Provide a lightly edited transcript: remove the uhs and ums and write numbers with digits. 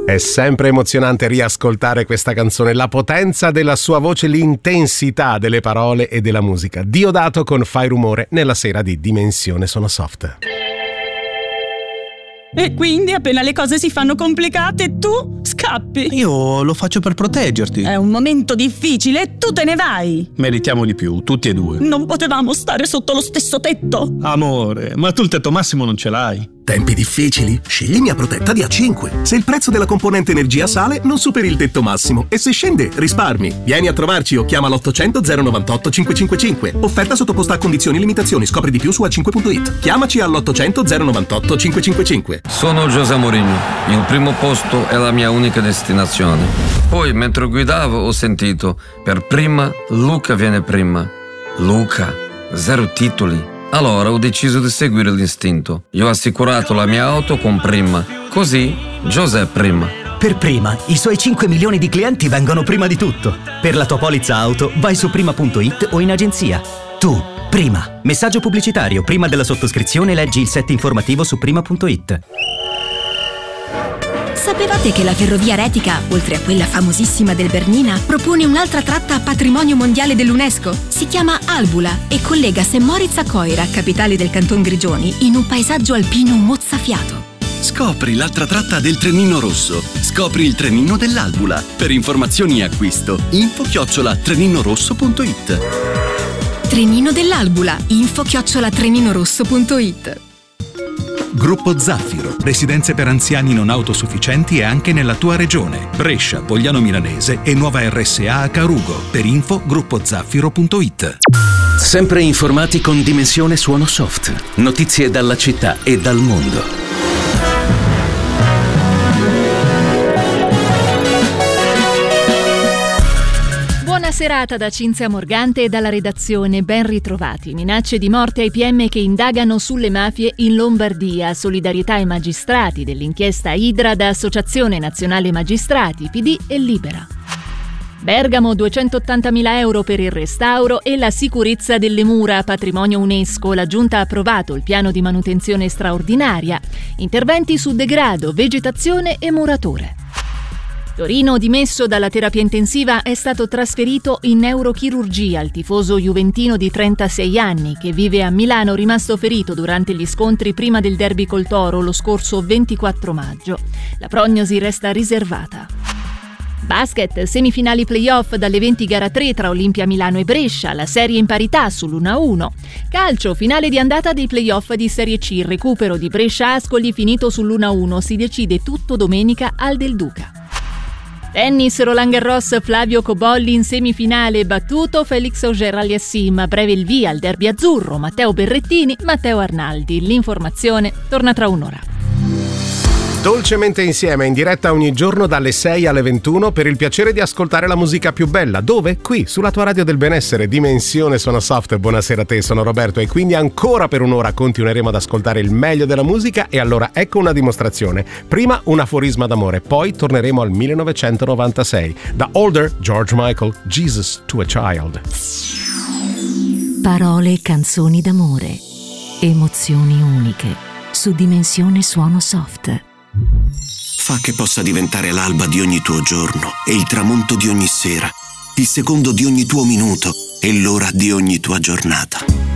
È sempre emozionante riascoltare questa canzone, la potenza della sua voce, l'intensità delle parole e della musica. Diodato con Fai Rumore nella sera di Dimensione Suono Soft. E quindi appena le cose si fanno complicate tu scappi. Io lo faccio per proteggerti. È un momento difficile e tu te ne vai. Meritiamo di più, tutti e due. Non potevamo stare sotto lo stesso tetto. Amore, ma tu il tetto massimo non ce l'hai. Tempi difficili? Scegli Mia Protetta di A5. Se il prezzo della componente energia sale, non superi il tetto massimo. E se scende, risparmi. Vieni a trovarci o chiama l'800 098 555. Offerta sottoposta a condizioni e limitazioni. Scopri di più su a5.it. Chiamaci all'800 098 555. Sono José Mourinho. Il primo posto è la mia unica destinazione. Poi, mentre guidavo, ho sentito: per prima, Luca viene prima. Luca, 0 titoli. Allora ho deciso di seguire l'istinto. Io ho assicurato la mia auto con Prima. Così, José prima. Per Prima, i suoi 5 milioni di clienti vengono prima di tutto. Per la tua polizza auto, vai su prima.it o in agenzia. Tu, Prima. Messaggio pubblicitario. Prima della sottoscrizione leggi il set informativo su prima.it. Sapevate che la ferrovia Retica, oltre a quella famosissima del Bernina, propone un'altra tratta a patrimonio mondiale dell'UNESCO? Si chiama Albula e collega St. Moritz a Coira, capitale del Canton Grigioni, in un paesaggio alpino mozzafiato. Scopri l'altra tratta del Trenino Rosso. Scopri il trenino dell'Albula. Per informazioni e acquisto, info@treninorosso.it. Trenino dell'Albula, info@treninorosso.it. Gruppo Zaffiro, residenze per anziani non autosufficienti e anche nella tua regione. Brescia, Pogliano Milanese e nuova RSA a Carugo. Per info gruppozaffiro.it. Sempre informati con Dimensione Suono Soft. Notizie dalla città e dal mondo. Buona serata da Cinzia Morgante e dalla redazione, ben ritrovati. Minacce di morte ai PM che indagano sulle mafie in Lombardia, solidarietà ai magistrati dell'inchiesta Idra da Associazione Nazionale Magistrati, PD e Libera. Bergamo, 280.000 euro per il restauro e la sicurezza delle mura, patrimonio UNESCO. La Giunta ha approvato il piano di manutenzione straordinaria. Interventi su degrado, vegetazione e murature. Torino, dimesso dalla terapia intensiva, è stato trasferito in neurochirurgia. Il tifoso juventino di 36 anni, che vive a Milano, rimasto ferito durante gli scontri prima del derby col Toro lo scorso 24 maggio. La prognosi resta riservata. Basket, semifinali playoff dalle 20 gara 3 tra Olimpia Milano e Brescia, la serie in parità sull'1-1. Calcio, finale di andata dei playoff di Serie C, il recupero di Brescia Ascoli finito sull'1-1, si decide tutto domenica al Del Duca. Tennis, Roland Garros, Flavio Cobolli in semifinale, battuto Felix Auger-Aliassime. A breve il via al derby azzurro, Matteo Berrettini, Matteo Arnaldi. L'informazione torna tra un'ora. Dolcemente insieme, in diretta ogni giorno dalle 6 alle 21 per il piacere di ascoltare la musica più bella. Dove? Qui, sulla tua radio del benessere, Dimensione Suono Soft. Buonasera a te, sono Roberto e quindi ancora per un'ora continueremo ad ascoltare il meglio della musica e allora ecco una dimostrazione. Prima un aforisma d'amore, poi torneremo al 1996. Da Older, George Michael, Jesus to a Child. Parole e canzoni d'amore, emozioni uniche, su Dimensione Suono Soft. Fa che possa diventare l'alba di ogni tuo giorno e il tramonto di ogni sera, il secondo di ogni tuo minuto e l'ora di ogni tua giornata.